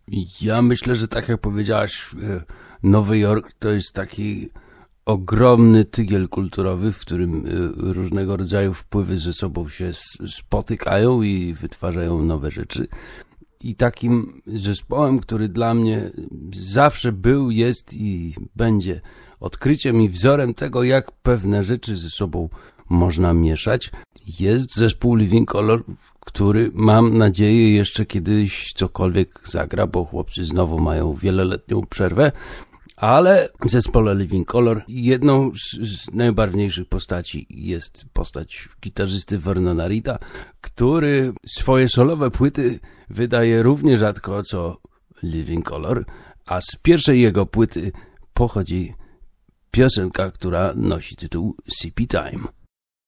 Ja myślę, że tak jak powiedziałaś, Nowy Jork to jest taki ogromny tygiel kulturowy, w którym różnego rodzaju wpływy ze sobą się spotykają i wytwarzają nowe rzeczy. I takim zespołem, który dla mnie zawsze był, jest i będzie odkryciem i wzorem tego, jak pewne rzeczy ze sobą można mieszać, jest zespół Living Colour, który mam nadzieję jeszcze kiedyś cokolwiek zagra, bo chłopcy znowu mają wieloletnią przerwę. Ale w zespole Living Colour jedną z najbarwniejszych postaci jest postać gitarzysty Vernona Reeda, który swoje solowe płyty wydaje równie rzadko co Living Colour, a z pierwszej jego płyty pochodzi piosenka, która nosi tytuł CP Time.